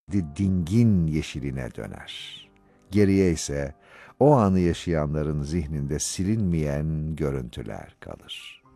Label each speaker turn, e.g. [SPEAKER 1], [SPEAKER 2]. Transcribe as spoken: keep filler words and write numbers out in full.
[SPEAKER 1] dingin yeşiline döner. Geriye ise o anı yaşayanların zihninde silinmeyen görüntüler kalır.